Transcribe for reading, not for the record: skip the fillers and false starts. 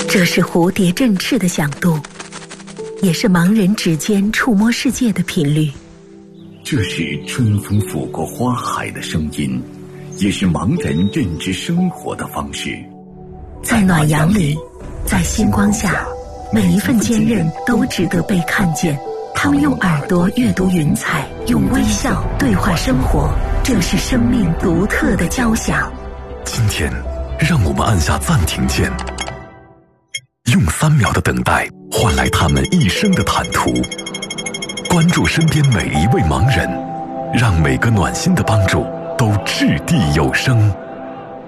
这是蝴蝶振翅的响度，也是盲人指尖触摸世界的频率。 这是春风拂过花海的声音，也是盲人认知生活的方式。 在暖阳里，在星光下，每一份坚韧都值得被看见。他们用耳朵阅读云彩，用微笑对话生活，这是生命独特的交响。 今天，让我们按下暂停键，用3秒的等待换来他们一生的坦途。关注身边每一位盲人，让每个暖心的帮助都掷地有声。